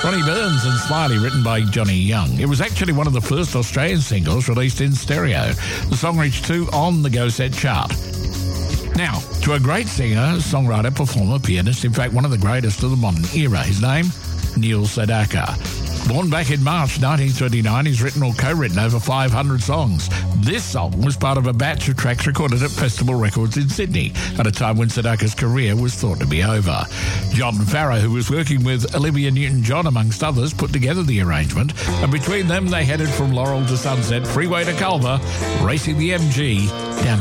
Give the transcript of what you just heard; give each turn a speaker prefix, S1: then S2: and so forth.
S1: Ronnie Burns and Smiley, written by Johnny Young. It was actually one of the first Australian singles released in stereo. The song reached 2 on the Go Set chart. Now, to a great singer, songwriter, performer, pianist, in fact, one of the greatest of the modern era. His name, Neil Sedaka. Born back in March 1939, he's written or co-written over 500 songs. This song was part of a batch of tracks recorded at Festival Records in Sydney at a time when Sedaka's career was thought to be over. John Farrow, who was working with Olivia Newton-John amongst others, put together the arrangement, and between them they headed from Laurel to Sunset, Freeway to Culver, racing the MG down